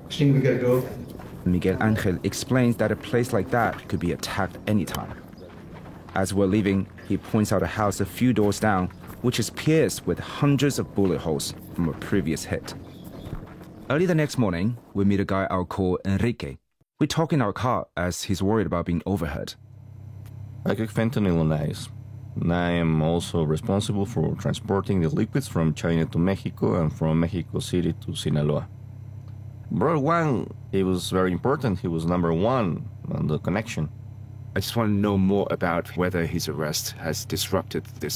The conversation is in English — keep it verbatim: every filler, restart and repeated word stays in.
Miguel Angel explains that a place like that could be attacked anytime. As we're leaving, he points out a house a few doors down, which is pierced with hundreds of bullet holes from a previous hit. Early the next morning, we meet a guy I'll call Enrique. We talk in our car as he's worried about being overheard. I cook fentanyl on ice. I am also responsible for transporting the liquids from China to Mexico and from Mexico City to Sinaloa. Brother Juan, he was very important. He was number one on the connection. I just want to know more about whether his arrest has disrupted this